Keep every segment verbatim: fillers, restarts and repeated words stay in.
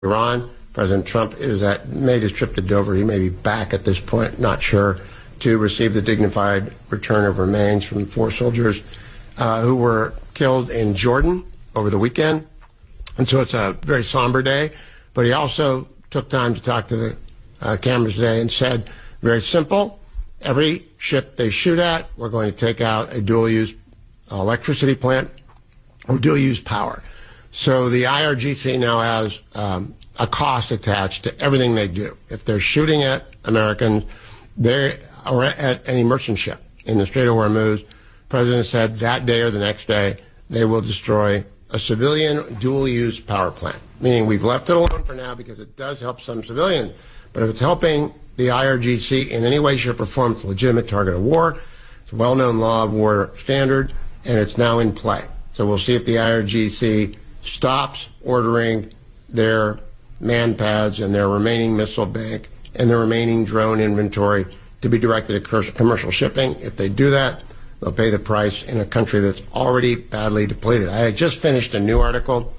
Iran. President Trump is at, made his trip to Dover. He may be back at this point, not sure, to receive the dignified return of remains from four soldiers uh, who were killed in Jordan over the weekend. And so it's a very somber day. But he also took time to talk to the uh, cameras today and said, very simple, every ship they shoot at, we're going to take out a dual-use electricity plant or dual-use power. So the I R G C now has um, a cost attached to everything they do. If they're shooting at Americans, they are at any merchant ship in the Strait of Hormuz, the president said that day or the next day, they will destroy a civilian dual-use power plant, meaning we've left it alone for now because it does help some civilians. But if it's helping the I R G C in any way, shape, or form, it's a legitimate target of war. It's a well-known law of war standard, and it's now in play. So we'll see if the I R G C stops ordering their man pads and their remaining missile bank and their remaining drone inventory to be directed at commercial shipping. If they do that, they'll pay the price in a country that's already badly depleted. I had just finished a new article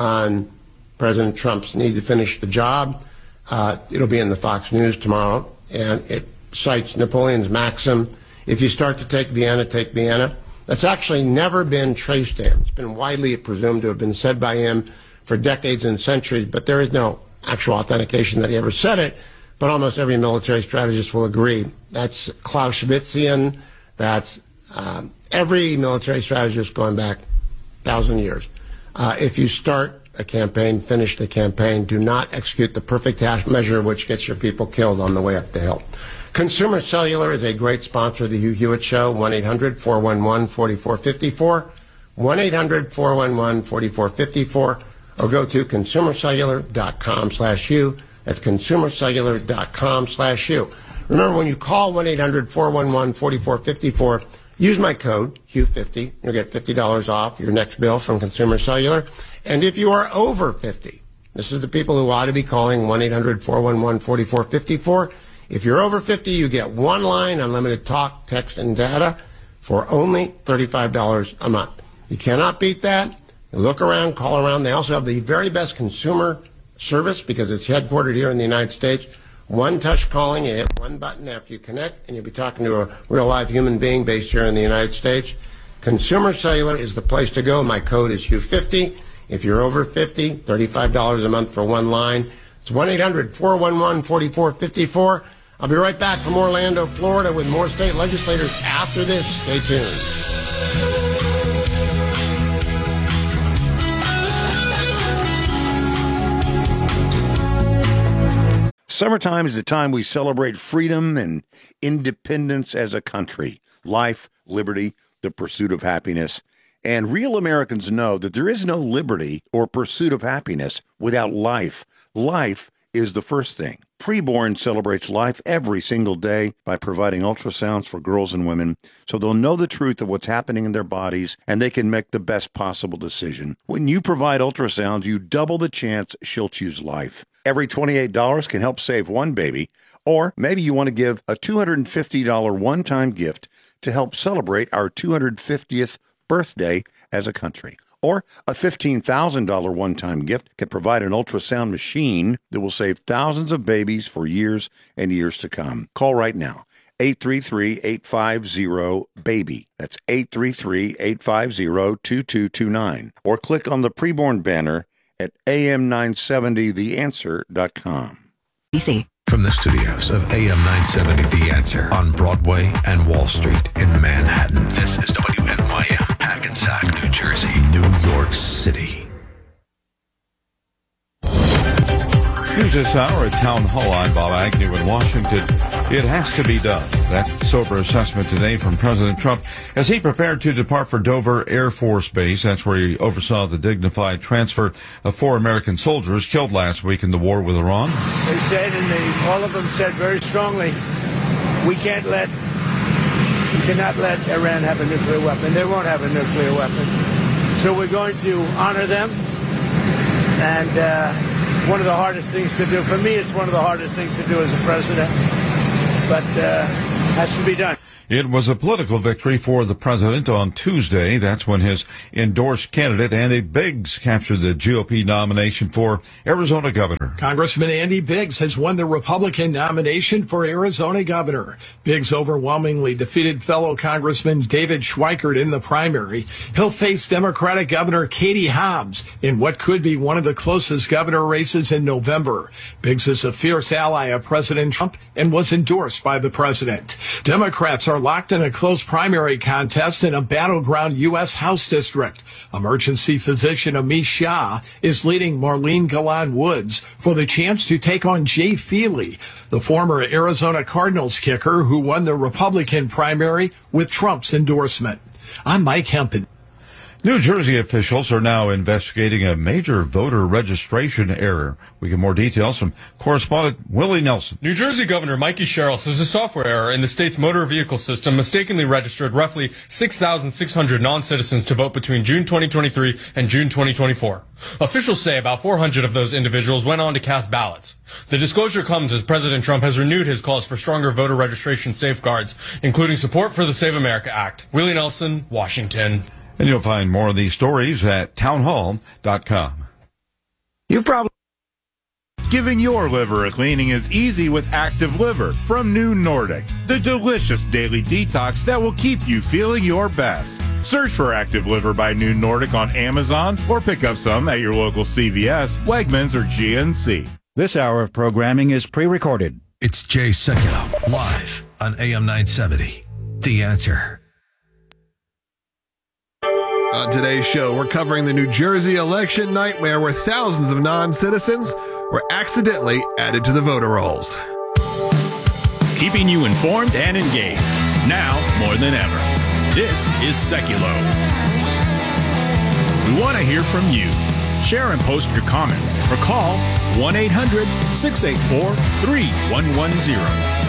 on President Trump's need to finish the job. Uh, it'll be in the Fox News tomorrow, and it cites Napoleon's maxim, if you start to take Vienna, take Vienna. That's actually never been traced to him. It's been widely presumed to have been said by him for decades and centuries, but there is no actual authentication that he ever said it. But almost every military strategist will agree. That's Clausewitzian. That's um, every military strategist going back a thousand years. Uh, if you start a campaign, finish the campaign. Do not execute the perfect half measure, which gets your people killed on the way up the hill. Consumer Cellular is a great sponsor of the Hugh Hewitt Show. one eight hundred four one one four four five four. one eight hundred four one one four four five four. Or go to consumercellular.com slash Hugh. That's consumercellular.com slash Hugh. Remember, when you call one eight hundred four one one four four five four, use my code, Hugh fifty. You'll get fifty dollars off your next bill from Consumer Cellular. And if you are over fifty, this is the people who ought to be calling one eight hundred four one one four four five four. If you're over fifty, you get one line, unlimited talk, text, and data for only thirty-five dollars a month. You cannot beat that. You look around, call around. They also have the very best consumer service because it's headquartered here in the United States. One touch calling, you hit one button after you connect, and you'll be talking to a real live human being based here in the United States. Consumer Cellular is the place to go. My code is Hugh fifty. If you're over fifty, thirty-five dollars a month for one line. It's one eight hundred four one one four four five four. I'll be right back from Orlando, Florida with more state legislators after this. Stay tuned. Summertime is the time we celebrate freedom and independence as a country. Life, liberty, the pursuit of happiness. And real Americans know that there is no liberty or pursuit of happiness without life. Life is the first thing. Preborn celebrates life every single day by providing ultrasounds for girls and women so they'll know the truth of what's happening in their bodies and they can make the best possible decision. When you provide ultrasounds, you double the chance she'll choose life. Every twenty-eight dollars can help save one baby, or maybe you want to give a two hundred fifty dollars one-time gift to help celebrate our two hundred fiftieth birthday as a country. Or a fifteen thousand dollars one-time gift can provide an ultrasound machine that will save thousands of babies for years and years to come. Call right now, eight three three, eight five zero, BABY. That's eight three three, eight five zero, two two two nine. Or click on the preborn banner at A M nine seventy the answer dot com. Easy. From the studios of A M nine seventy The Answer on Broadway and Wall Street in Manhattan, this is W N Y M, Hackensack, New Jersey, New York City. News this hour at Town Hall. I'm Bob Agnew in Washington. It has to be done. That sober assessment today from President Trump as he prepared to depart for Dover Air Force Base. That's where he oversaw the dignified transfer of four American soldiers killed last week in the war with Iran. They said, and they, all of them said very strongly, we can't let, we cannot let Iran have a nuclear weapon. They won't have a nuclear weapon. So we're going to honor them. And uh, one of the hardest things to do, for me, it's one of the hardest things to do as a president. but uh, has to be done. It was a political victory for the president on Tuesday. That's when his endorsed candidate, Andy Biggs, captured the G O P nomination for Arizona governor. Congressman Andy Biggs has won the Republican nomination for Arizona governor. Biggs overwhelmingly defeated fellow Congressman David Schweikert in the primary. He'll face Democratic Governor Katie Hobbs in what could be one of the closest governor races in November. Biggs is a fierce ally of President Trump and was endorsed by the president. Democrats are locked in a close primary contest in a battleground U S House district. Emergency physician Amish Shah is leading Marlene Galan Woods for the chance to take on Jay Feely, the former Arizona Cardinals kicker who won the Republican primary with Trump's endorsement. I'm Mike Hempen. New Jersey officials are now investigating a major voter registration error. We get more details from correspondent Willie Nelson. New Jersey Governor Mikey Sherrill says a software error in the state's motor vehicle system mistakenly registered roughly six thousand six hundred non-citizens to vote between June twenty twenty-three and June twenty twenty-four. Officials say about four hundred of those individuals went on to cast ballots. The disclosure comes as President Trump has renewed his calls for stronger voter registration safeguards, including support for the Save America Act. Willie Nelson, Washington. And you'll find more of these stories at townhall dot com. You've probably Giving your liver a cleaning is easy with Active Liver from New Nordic, the delicious daily detox that will keep you feeling your best. Search for Active Liver by New Nordic on Amazon or pick up some at your local C V S, Wegmans, or G N C. This hour of programming is pre-recorded. It's Jay Sekulow, live on A M nine seventy. The Answer. On today's show, we're covering the New Jersey election nightmare where thousands of non-citizens were accidentally added to the voter rolls. Keeping you informed and engaged, now more than ever. This is Sekulow. We want to hear from you. Share and post your comments or call one eight hundred six eight four three one one zero.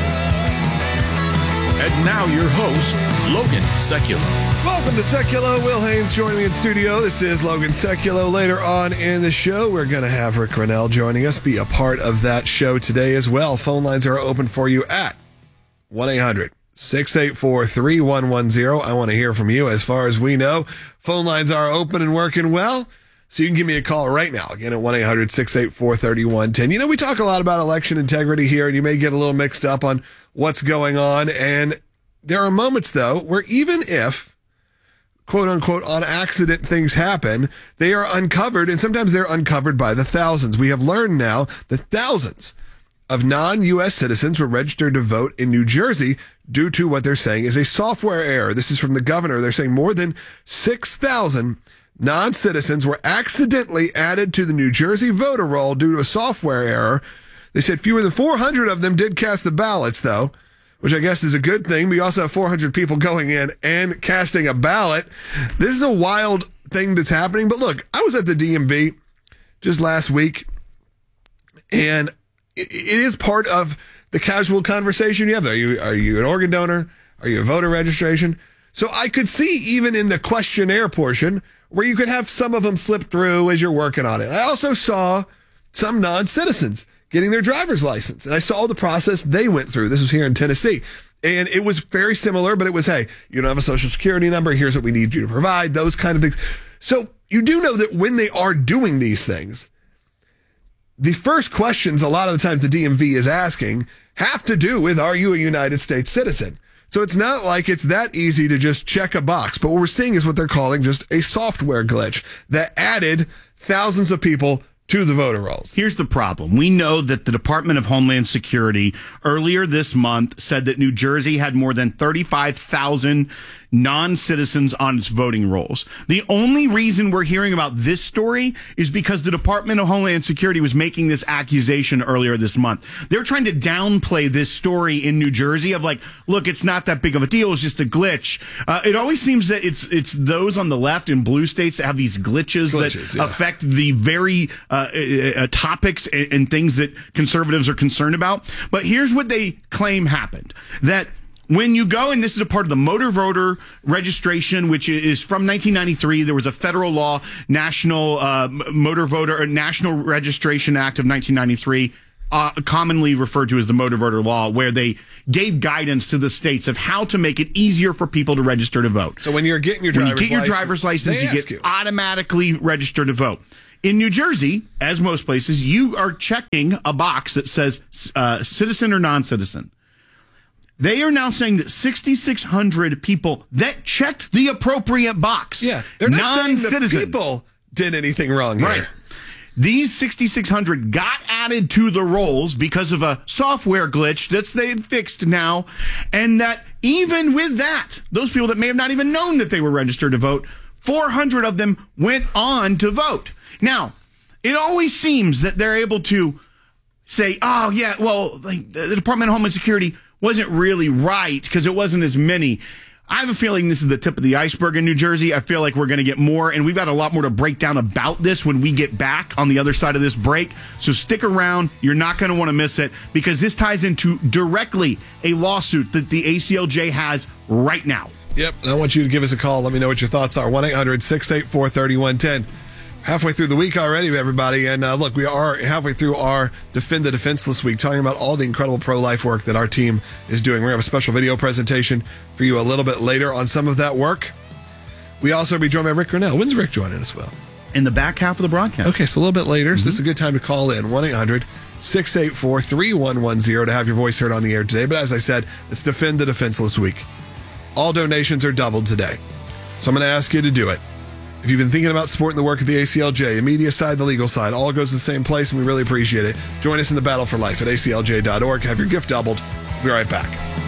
And now your host, Logan Sekulow. Welcome to Sekulow. Will Haynes joining me in studio. This is Logan Sekulow. Later on in the show, we're going to have Rick Grinnell joining us, be a part of that show today as well. Phone lines are open for you at one eight hundred six eight four three one one zero. I want to hear from you. As far as we know, phone lines are open and working well. So you can give me a call right now, again, at one eight hundred six eight four three one one zero. You know, we talk a lot about election integrity here, and you may get a little mixed up on what's going on. And there are moments, though, where even if, quote unquote, on accident things happen, they are uncovered, and sometimes they're uncovered by the thousands. We have learned now that thousands of non-U S citizens were registered to vote in New Jersey due to what they're saying is a software error. This is from the governor. They're saying more than six thousand non-citizens were accidentally added to the New Jersey voter roll due to a software error. They said fewer than four hundred of them did cast the ballots, though, which I guess is a good thing. We also have four hundred people going in and casting a ballot. This is a wild thing that's happening. But look, I was at the D M V just last week, and it, it is part of the casual conversation you have there. Are you, are you an organ donor? Are you a voter registration? So I could see even in the questionnaire portion where you could have some of them slip through as you're working on it. I also saw some non-citizens getting their driver's license, and I saw the process they went through. This was here in Tennessee, and it was very similar, but it was, hey, you don't have a social security number, here's what we need you to provide, those kind of things. So you do know that when they are doing these things, the first questions a lot of the times the D M V is asking have to do with, are you a United States citizen? So it's not like it's that easy to just check a box. But what we're seeing is what they're calling just a software glitch that added thousands of people to the voter rolls. Here's the problem. We know that the Department of Homeland Security earlier this month said that New Jersey had more than thirty-five thousand non-citizens on its voting rolls. The only reason we're hearing about this story is because the Department of Homeland Security was making this accusation earlier this month. They're trying to downplay this story in New Jersey of like, look, it's not that big of a deal. It's just a glitch. Uh, it always seems that it's it's those on the left in blue states that have these glitches, glitches that yeah. affect the very uh, uh, topics and, and things that conservatives are concerned about. But here's what they claim happened. That when you go, and this is a part of the motor voter registration, which is from nineteen ninety-three, there was a federal law, National uh, Motor Voter or National Registration Act of nineteen ninety-three. uh, commonly referred to as the motor voter law, where they gave guidance to the states of how to make it easier for people to register to vote. So when you're getting your when driver's you get your license, driver's license, they you ask get you. automatically registered to vote. In New Jersey, as most places, you are checking a box that says uh, citizen or non-citizen. They are now saying that sixty-six hundred people that checked the appropriate box. Yeah, they're not saying the non-citizen. people did anything wrong here. Right. These sixty-six hundred got added to the rolls because of a software glitch that's they fixed now. And that even with that, those people that may have not even known that they were registered to vote, four hundred of them went on to vote. Now, it always seems that they're able to say, oh, yeah, well, like, the Department of Homeland Security wasn't really right because it wasn't as many. I have a feeling this is the tip of the iceberg in New Jersey. I feel like we're going to get more, and we've got a lot more to break down about this when we get back on the other side of this break. So stick around. You're not going to want to miss it because this ties into directly a lawsuit that the A C L J has right now. Yep, and I want you to give us a call. Let me know what your thoughts are. one eight hundred six eight four three one one zero. Halfway through the week already, everybody. And uh, look, we are halfway through our Defend the Defenseless week, talking about all the incredible pro-life work that our team is doing. We're going to have a special video presentation for you a little bit later on some of that work. We also will be joined by Rick Grinnell. When's Rick joining us, Will? In the back half of the broadcast. Okay, so a little bit later. Mm-hmm. So this is a good time to call in. one eight hundred six eight four three one one zero to have your voice heard on the air today. But as I said, it's Defend the Defenseless week. All donations are doubled today. So I'm going to ask you to do it. If you've been thinking about supporting the work of the A C L J, the media side, the legal side, all goes to the same place, and we really appreciate it. Join us in the battle for life at A C L J dot org. Have your gift doubled. We'll be right back.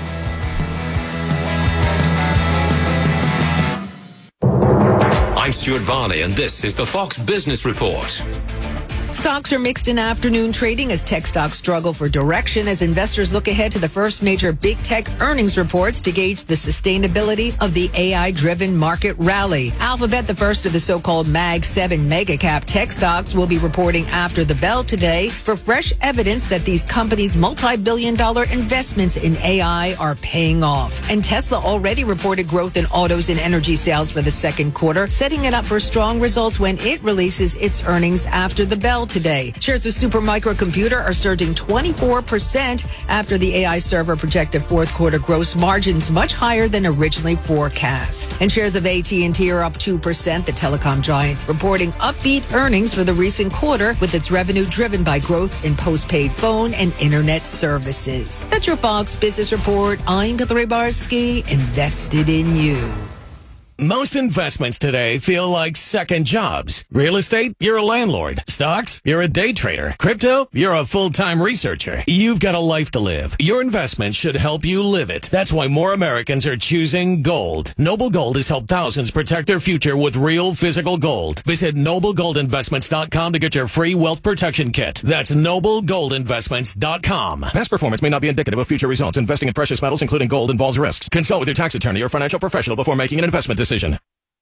I'm Stuart Varney, and this is the Fox Business Report. Stocks are mixed in afternoon trading as tech stocks struggle for direction as investors look ahead to the first major big tech earnings reports to gauge the sustainability of the A I-driven market rally. Alphabet, the first of the so-called Mag seven mega-cap tech stocks, will be reporting after the bell today for fresh evidence that these companies' multi-billion dollar investments in A I are paying off. And Tesla already reported growth in autos and energy sales for the second quarter, setting it up for strong results when it releases its earnings after the bell today. Shares of Supermicro Computer are surging twenty-four percent after the A I server projected fourth quarter gross margins much higher than originally forecast. And shares of A T and T are up two percent, the telecom giant reporting upbeat earnings for the recent quarter with its revenue driven by growth in postpaid phone and internet services. That's your Fox Business Report. I'm Guthrie Barsky, invested in you. Most investments today feel like second jobs. Real estate, you're a landlord. Stocks, you're a day trader. Crypto, you're a full-time researcher. You've got a life to live. Your investment should help you live it. That's why more Americans are choosing gold. Noble Gold has helped thousands protect their future with real physical gold. Visit noble gold investments dot com to get your free wealth protection kit. That's noble gold investments dot com. Past performance may not be indicative of future results. Investing in precious metals, including gold, involves risks. Consult with your tax attorney or financial professional before making an investment decision. Decision.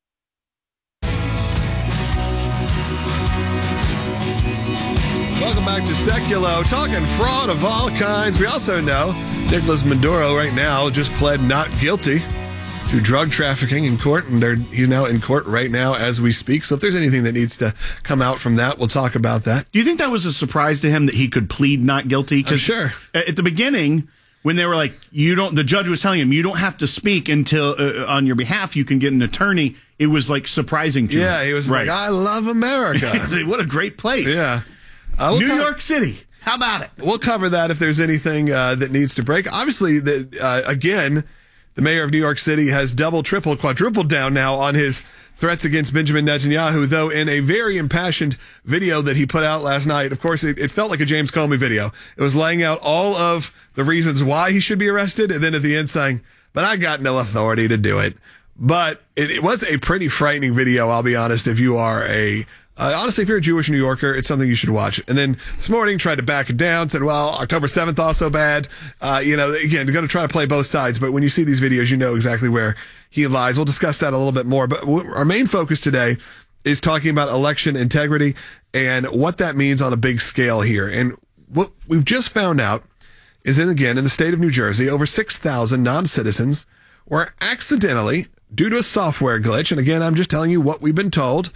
Welcome back to Seculo, talking fraud of all kinds. We also know Nicolas Maduro right now just pled not guilty to drug trafficking in court, and they're, he's now in court right now as we speak. So if there's anything that needs to come out from that, we'll talk about that. Do you think that was a surprise to him that he could plead not guilty? I'm sure. At the beginning, when they were like, you don't, the judge was telling him, you don't have to speak until uh, on your behalf, you can get an attorney. It was like surprising to him. Yeah, he was right. like, I love America. What a great place. Yeah. Uh, we'll New cover, York City. How about it? We'll cover that if there's anything uh, that needs to break. Obviously, the, uh, again, the mayor of New York City has double, triple, quadrupled down now on his threats against Benjamin Netanyahu, though in a very impassioned video that he put out last night. Of course, it, it felt like a James Comey video. It was laying out all of the reasons why he should be arrested, and then at the end saying, but I got no authority to do it. But it, it was a pretty frightening video, I'll be honest, if you are a Uh, honestly, if you're a Jewish New Yorker, it's something you should watch. And then this morning tried to back it down, said, well, October seventh also bad. Uh, you know, again, going to try to play both sides. But when you see these videos, you know exactly where he lies. We'll discuss that a little bit more. But w- our main focus today is talking about election integrity and what that means on a big scale here. And what we've just found out is that, again, in the state of New Jersey, over six thousand non-citizens were accidentally, due to a software glitch, and again, I'm just telling you what we've been told,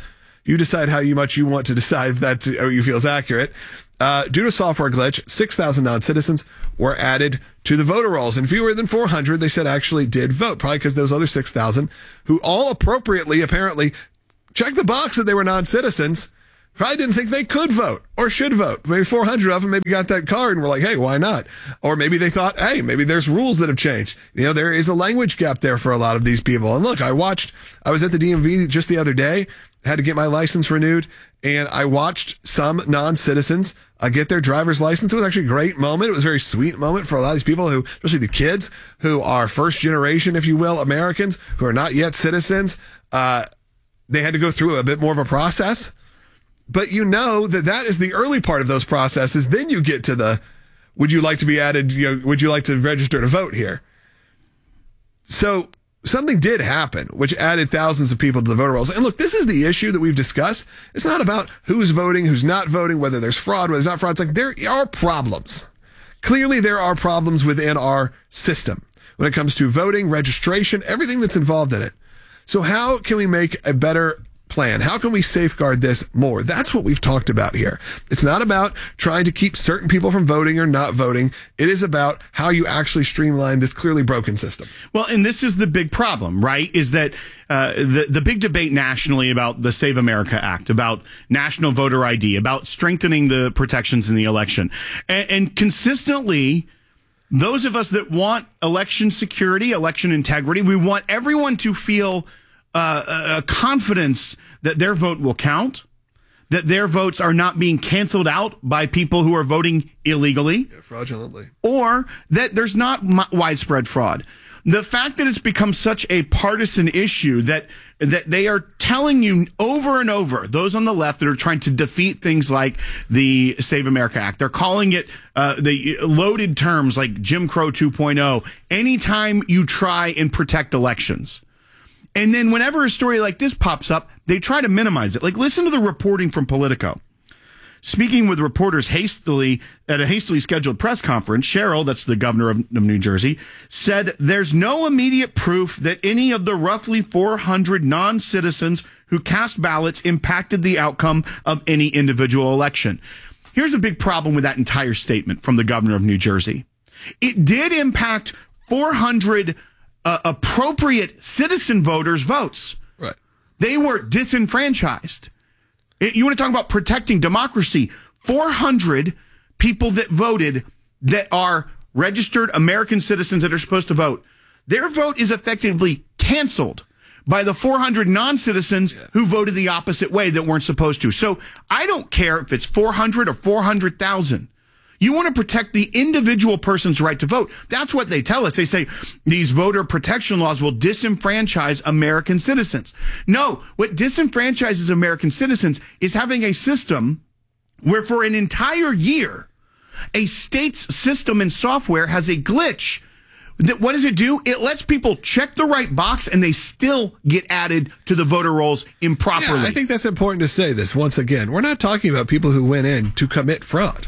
You decide how you much you want to decide if that you feel is accurate. Uh, due to software glitch, six thousand non-citizens were added to the voter rolls, and fewer than four hundred, they said, actually did vote, probably because those other six thousand, who all appropriately, apparently, checked the box that they were non-citizens, probably didn't think they could vote or should vote. Maybe four hundred of them maybe got that card and were like, hey, why not? Or maybe they thought, hey, maybe there's rules that have changed. You know, there is a language gap there for a lot of these people. And look, I watched, I was at the D M V just the other day, had to get my license renewed, and I watched some non-citizens uh, get their driver's license. It was actually a great moment. It was a very sweet moment for a lot of these people who, especially the kids, who are first generation, if you will, Americans, who are not yet citizens. Uh, they had to go through a bit more of a process. But you know that that is the early part of those processes. Then you get to the, would you like to be added, you know, would you like to register to vote here? So something did happen, which added thousands of people to the voter rolls. And look, this is the issue that we've discussed. It's not about who's voting, who's not voting, whether there's fraud, whether there's not fraud. It's like there are problems. Clearly, there are problems within our system when it comes to voting, registration, everything that's involved in it. So how can we make a better plan? How can we safeguard this more? That's what we've talked about here. It's not about trying to keep certain people from voting or not voting. It is about how you actually streamline this clearly broken system. Well, and this is the big problem, right? Is that uh, the, the big debate nationally about the Save America Act, about national voter I D, about strengthening the protections in the election. And, and consistently, those of us that want election security, election integrity, we want everyone to feel Uh, a confidence that their vote will count, that their votes are not being canceled out by people who are voting illegally, yeah, fraudulently, or that there's not m- widespread fraud. The fact that it's become such a partisan issue that that they are telling you over and over, those on the left that are trying to defeat things like the Save America Act, they're calling it uh, the loaded terms like Jim Crow two point oh anytime you try and protect elections. And then whenever a story like this pops up, they try to minimize it. Like, listen to the reporting from Politico. Speaking with reporters hastily at a hastily scheduled press conference, Sherrill, that's the governor of, of New Jersey, said there's no immediate proof that any of the roughly four hundred non-citizens who cast ballots impacted the outcome of any individual election. Here's a big problem with that entire statement from the governor of New Jersey. It did impact four hundred Uh, appropriate citizen voters' votes. Right. They were disenfranchised. It, you want to talk about protecting democracy? four hundred people that voted that are registered American citizens that are supposed to vote. Their vote is effectively canceled by the four hundred non-citizens yeah. who voted the opposite way that weren't supposed to. So I don't care if it's four hundred or four hundred thousand. You want to protect the individual person's right to vote. That's what they tell us. They say these voter protection laws will disenfranchise American citizens. No, what disenfranchises American citizens is having a system where for an entire year, a state's system and software has a glitch. That what does it do? It lets people check the right box and they still get added to the voter rolls improperly. Yeah, I think that's important to say this once again. We're not talking about people who went in to commit fraud.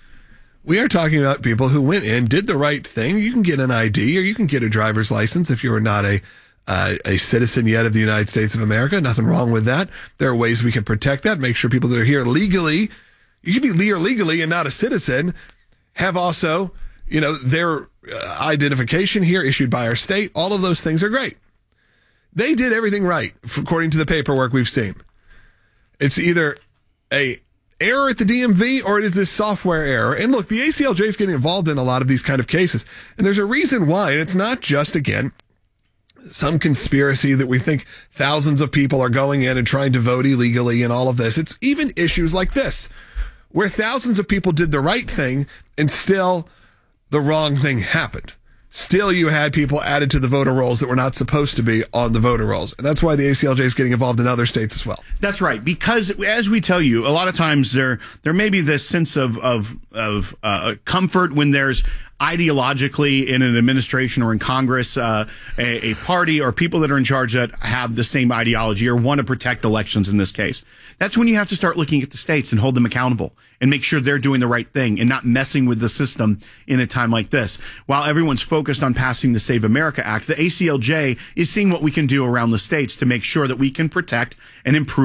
We are talking about people who went in, did the right thing. You can get an I D or you can get a driver's license if you're not a uh, a citizen yet of the United States of America. Nothing wrong with that. There are ways we can protect that, make sure people that are here legally, you can be here legally and not a citizen, have also, you know, their uh, identification here issued by our state. All of those things are great. They did everything right, according to the paperwork we've seen. It's either a error at the D M V or it is this software error. And look, the A C L J is getting involved in a lot of these kind of cases. And there's a reason why. And it's not just, again, some conspiracy that we think thousands of people are going in and trying to vote illegally and all of this. It's even issues like this, where thousands of people did the right thing and still the wrong thing happened. Still, you had people added to the voter rolls that were not supposed to be on the voter rolls. And that's why the A C L J is getting involved in other states as well. That's right. Because as we tell you, a lot of times there there may be this sense of, of, of uh, comfort when there's ideologically in an administration or in Congress, uh, a, a party or people that are in charge that have the same ideology or want to protect elections in this case. That's when you have to start looking at the states and hold them accountable and make sure they're doing the right thing and not messing with the system in a time like this. While everyone's focused on passing the Save America Act, the A C L J is seeing what we can do around the states to make sure that we can protect and improve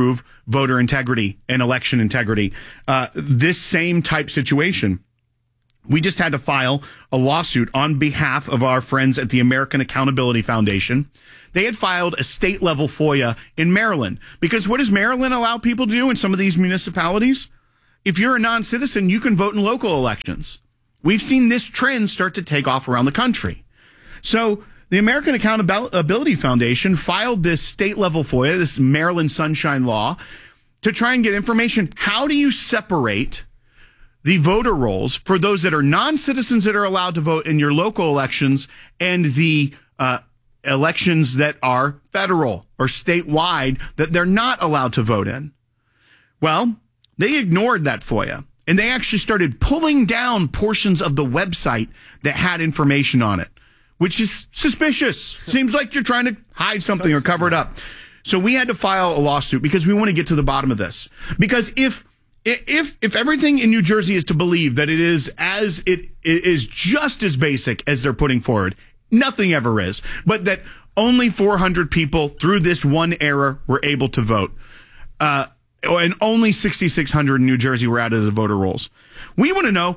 voter integrity and election integrity. Uh, this same type situation, we just had to file a lawsuit on behalf of our friends at the American Accountability Foundation. They had filed a state-level FOIA in Maryland. Because what does Maryland allow people to do in some of these municipalities? If you're a non-citizen, you can vote in local elections. We've seen this trend start to take off around the country. So the American Accountability Foundation filed this state-level FOIA, this Maryland Sunshine Law, to try and get information. How do you separate the voter rolls for those that are non-citizens that are allowed to vote in your local elections and the uh, elections that are federal or statewide that they're not allowed to vote in? Well, they ignored that FOIA, and they actually started pulling down portions of the website that had information on it, which is suspicious. Seems like you're trying to hide something or cover it up. So we had to file a lawsuit because we want to get to the bottom of this. Because if if if everything in New Jersey is to believe that it is as it, it is just as basic as they're putting forward, nothing ever is, but that only four hundred people through this one era were able to vote. Uh, and only sixty-six hundred in New Jersey were added to the voter rolls. We want to know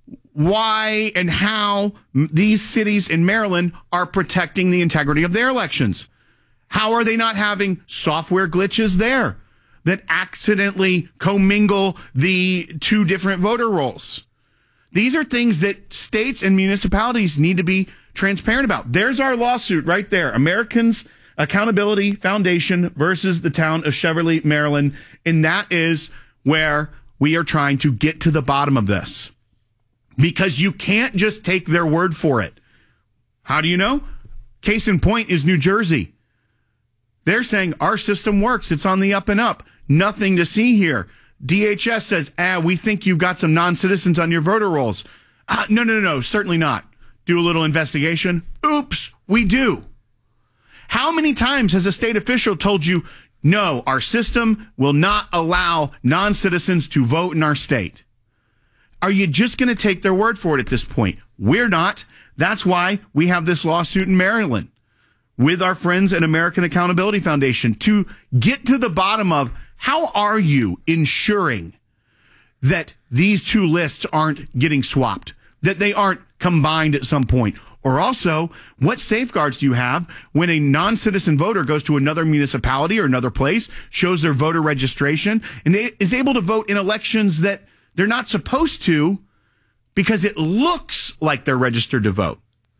why and how these cities in Maryland are protecting the integrity of their elections. How are they not having software glitches there that accidentally commingle the two different voter rolls? These are things that states and municipalities need to be transparent about. There's our lawsuit right there. Americans Accountability Foundation versus the town of Cheverly, Maryland. And that is where we are trying to get to the bottom of this. Because you can't just take their word for it. How do you know? Case in point is New Jersey. They're saying our system works. It's on the up and up. Nothing to see here. D H S says, ah, we think you've got some non-citizens on your voter rolls. Uh, no, no, no, no, certainly not. Do a little investigation. Oops, we do. How many times has a state official told you, no, our system will not allow non-citizens to vote in our state? Are you just going to take their word for it at this point? We're not. That's why we have this lawsuit in Maryland with our friends at American Accountability Foundation to get to the bottom of how are you ensuring that these two lists aren't getting swapped, that they aren't combined at some point? Or also, what safeguards do you have when a non-citizen voter goes to another municipality or another place, shows their voter registration, and is able to vote in elections that they're not supposed to because it looks like they're registered to vote?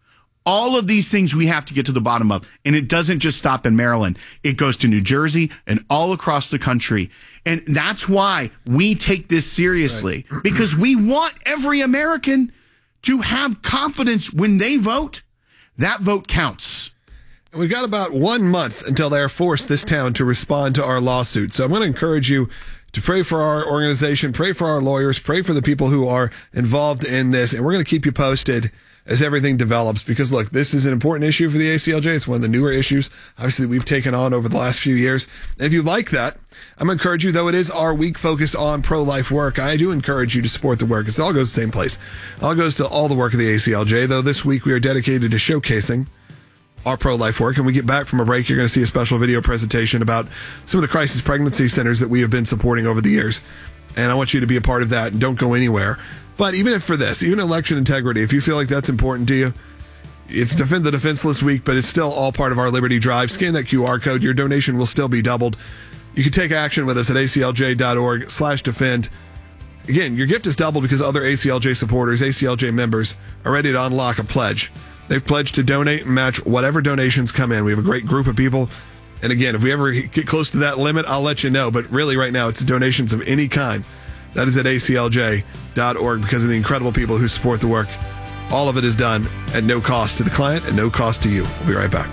All of these things we have to get to the bottom of. And it doesn't just stop in Maryland. It goes to New Jersey and all across the country. And that's why we take this seriously, right? Because we want every American to have confidence when they vote. That vote counts. And we've got about one month until they're forced this town to respond to our lawsuit. So I'm going to encourage you to pray for our organization, pray for our lawyers, pray for the people who are involved in this. And we're going to keep you posted as everything develops, because look, this is an important issue for the A C L J. It's one of the newer issues, obviously, that we've taken on over the last few years. And if you like that, I'm going to encourage you, though it is our week focused on pro-life work, I do encourage you to support the work. It all goes to the same place. It all goes to all the work of the A C L J, though this week we are dedicated to showcasing our pro-life work. And we get back from a break, you're going to see a special video presentation about some of the crisis pregnancy centers that we have been supporting over the years. And I want you to be a part of that, and don't go anywhere. But even if for this, even election integrity, if you feel like that's important to you, it's Defend the Defenseless Week, but it's still all part of our Liberty Drive. Scan that Q R code. Your donation will still be doubled. You can take action with us at aclj.org slash defend. Again, your gift is doubled because other A C L J supporters, A C L J members, are ready to unlock a pledge. They've pledged to donate and match whatever donations come in. We have a great group of people. And again, if we ever get close to that limit, I'll let you know. But really right now, it's donations of any kind. That is at A C L J dot org because of the incredible people who support the work. All of it is done at no cost to the client and no cost to you. We'll be right back.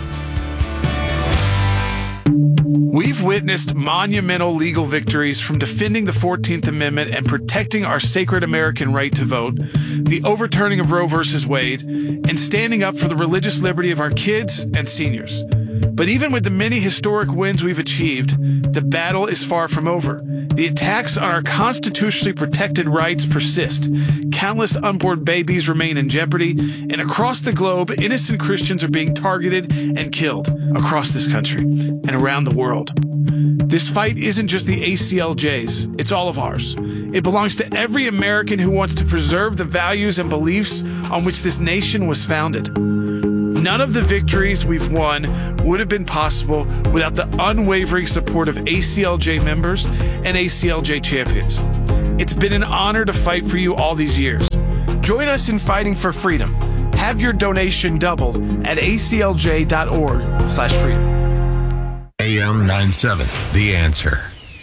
We've witnessed monumental legal victories from defending the fourteenth Amendment and protecting our sacred American right to vote, the overturning of Roe versus Wade, and standing up for the religious liberty of our kids and seniors. But even with the many historic wins we've achieved, the battle is far from over. The attacks on our constitutionally protected rights persist. Countless unborn babies remain in jeopardy, and across the globe, innocent Christians are being targeted and killed across this country and around the world. This fight isn't just the A C L J's, it's all of ours. It belongs to every American who wants to preserve the values and beliefs on which this nation was founded. None of the victories we've won would have been possible without the unwavering support of A C L J members and A C L J champions. It's been an honor to fight for you all these years. Join us in fighting for freedom. Have your donation doubled at A C L J dot org slash freedom. A M ninety-seven, The Answer.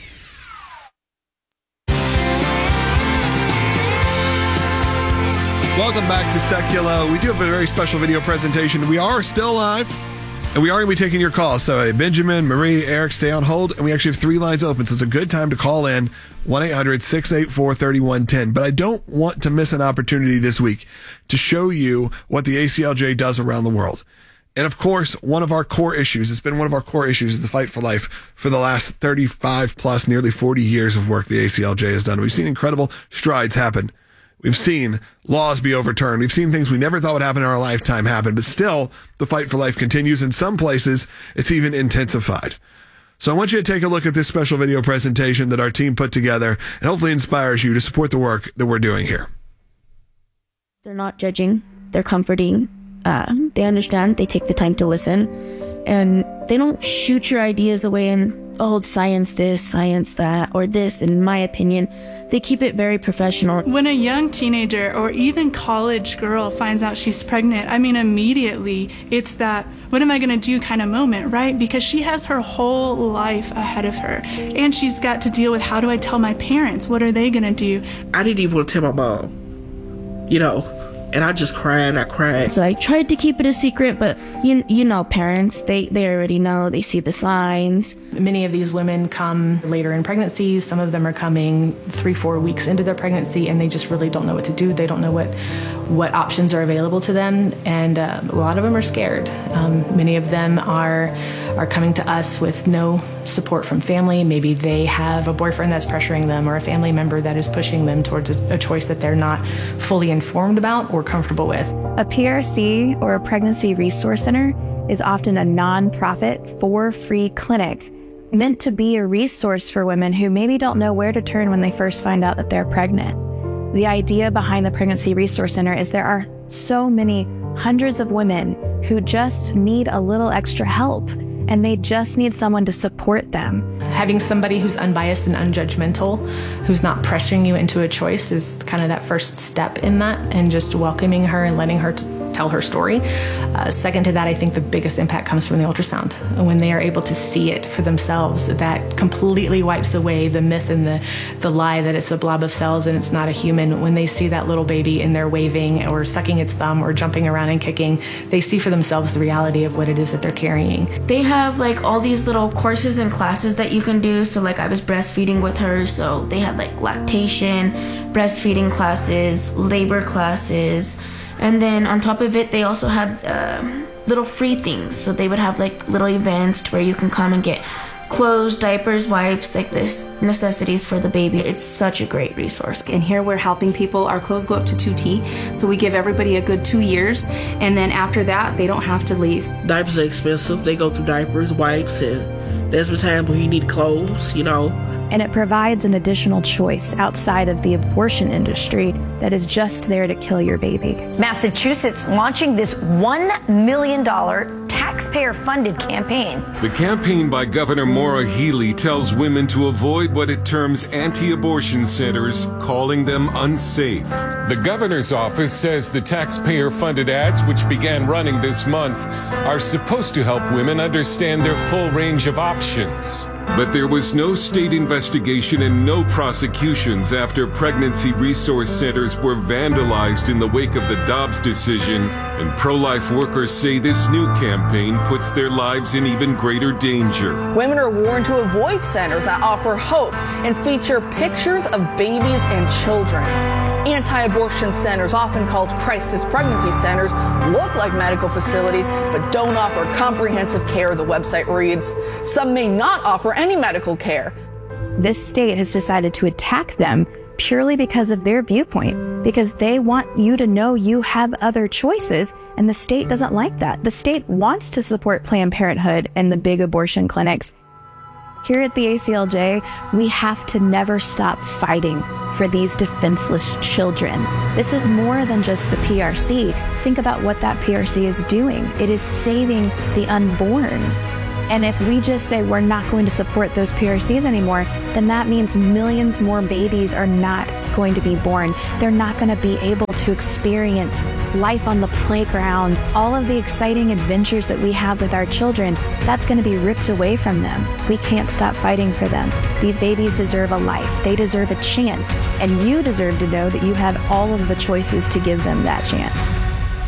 Welcome back to Secular. We do have a very special video presentation. We are still live, and we are going to be taking your calls. So, hey, Benjamin, Marie, Eric, stay on hold, and we actually have three lines open, so it's a good time to call in, one eight hundred six eight four three one one zero. But I don't want to miss an opportunity this week to show you what the A C L J does around the world. And of course, one of our core issues, it's been one of our core issues, is the fight for life for the last thirty-five plus, nearly forty years of work the A C L J has done. We've seen incredible strides happen. We've seen laws be overturned. We've seen things we never thought would happen in our lifetime happen. But still, the fight for life continues. In some places, it's even intensified. So I want you to take a look at this special video presentation that our team put together and hopefully inspires you to support the work that we're doing here. They're not judging. They're comforting. Uh, they understand. They take the time to listen. And they don't shoot your ideas away and, oh, science this, science that, or this, in my opinion. They keep it very professional. When a young teenager or even college girl finds out she's pregnant, I mean, immediately it's that, what am I going to do kind of moment, right? Because she has her whole life ahead of her. And she's got to deal with, how do I tell my parents? What are they going to do? I didn't even want to tell my mom, you know. And I just cried and I cried. So I tried to keep it a secret, but you you know parents, they, they already know. They see the signs. Many of these women come later in pregnancy. Some of them are coming three, four weeks into their pregnancy, and they just really don't know what to do. They don't know what what options are available to them, and uh, a lot of them are scared. Um, many of them are are coming to us with no support from family. Maybe they have a boyfriend that's pressuring them, or a family member that is pushing them towards a, a choice that they're not fully informed about or comfortable with. A P R C, or a Pregnancy Resource Center, is often a non-profit, for-free clinic meant to be a resource for women who maybe don't know where to turn when they first find out that they're pregnant. The idea behind the Pregnancy Resource Center is there are so many hundreds of women who just need a little extra help, and they just need someone to support them. Having somebody who's unbiased and unjudgmental, who's not pressuring you into a choice, is kind of that first step in that, and just welcoming her and letting her t- tell her story. Uh, second to that, I think the biggest impact comes from the ultrasound. When they are able to see it for themselves, that completely wipes away the myth and the, the lie that it's a blob of cells and it's not a human. When they see that little baby and they're waving or sucking its thumb or jumping around and kicking, they see for themselves the reality of what it is that they're carrying. They have like all these little courses and classes that you can do. So like I was breastfeeding with her, so they had like lactation, breastfeeding classes, labor classes. And then on top of it, they also had uh, little free things. So they would have like little events to where you can come and get clothes, diapers, wipes, like this necessities for the baby. It's such a great resource. And here we're helping people. Our clothes go up to two T. So we give everybody a good two years. And then after that, they don't have to leave. Diapers are expensive. They go through diapers, wipes, and there's been times when you need clothes, you know. And it provides an additional choice outside of the abortion industry that is just there to kill your baby. Massachusetts launching this one million dollars taxpayer-funded campaign. The campaign by Governor Maura Healey tells women to avoid what it terms anti-abortion centers, calling them unsafe. The governor's office says the taxpayer-funded ads, which began running this month, are supposed to help women understand their full range of options. But there was no state investigation and no prosecutions after pregnancy resource centers were vandalized in the wake of the Dobbs decision, and pro-life workers say this new campaign puts their lives in even greater danger. Women are warned to avoid centers that offer hope and feature pictures of babies and children. Anti-abortion centers, often called crisis pregnancy centers, look like medical facilities but don't offer comprehensive care, the website reads. Some may not offer any medical care. This state has decided to attack them purely because of their viewpoint, because they want you to know you have other choices, and the state doesn't like that. The state wants to support Planned Parenthood and the big abortion clinics. Here at the A C L J, we have to never stop fighting for these defenseless children. This is more than just the P R C. Think about what that P R C is doing. It is saving the unborn. And if we just say we're not going to support those P R Cs anymore, then that means millions more babies are not going to be born. They're not going to be able to experience life on the playground, all of the exciting adventures that we have with our children. That's going to be ripped away from them. We can't stop fighting for them. These babies deserve a life. They deserve a chance. And you deserve to know that you have all of the choices to give them that chance.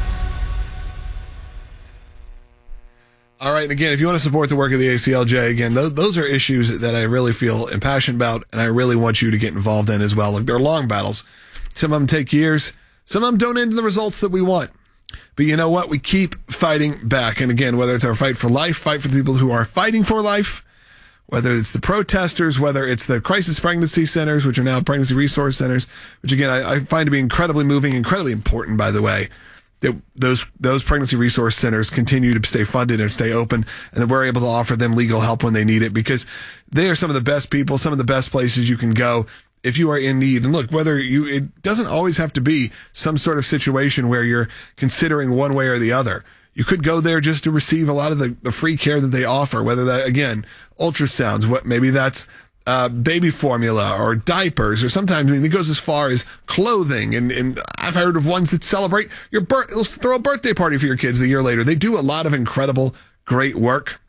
All right, and again, if you want to support the work of the A C L J, again, those, those are issues that I really feel impassioned about, and I really want you to get involved in as well. Like, they're long battles. Some of them take years. Some of them don't end in the results that we want. But you know what? We keep fighting back. And again, whether it's our fight for life, fight for the people who are fighting for life, whether it's the protesters, whether it's the crisis pregnancy centers, which are now pregnancy resource centers, which again, I, I find to be incredibly moving, incredibly important, by the way. That those those pregnancy resource centers continue to stay funded and stay open, and that we're able to offer them legal help when they need it, because they are some of the best people, some of the best places you can go if you are in need. And look, whether you, it doesn't always have to be some sort of situation where you're considering one way or the other. You could go there just to receive a lot of the, the free care that they offer, whether that, again, ultrasounds, what maybe that's Uh, baby formula or diapers, or sometimes, I mean, it goes as far as clothing. And, and I've heard of ones that celebrate your birth, they'll throw a birthday party for your kids a year later. They do a lot of incredible, great work,